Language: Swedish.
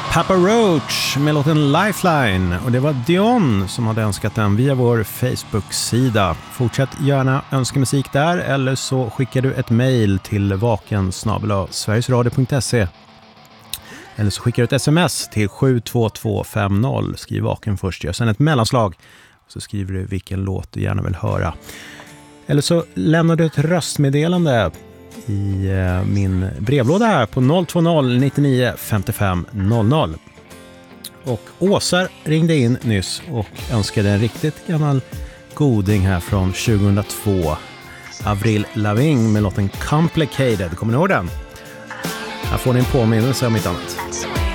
Papa Roach med låten Lifeline, och det var Dion som hade önskat den via vår Facebook-sida. Fortsätt gärna önska musik där, eller så skickar du ett mejl till vaken@sverigesradio.se, eller så skickar du ett sms till 72250. Skriv vaken först, gör sen ett mellanslag och så skriver du vilken låt du gärna vill höra. Eller så lämnar du ett röstmeddelande i min brevlåda här på 020 99 55 00. Och Åsa ringde in nyss och önskade en riktigt gammal goding här från 2002. Avril Lavigne med låten Complicated. Kommer ni ihåg den? Här får ni en påminnelse om mitt annat.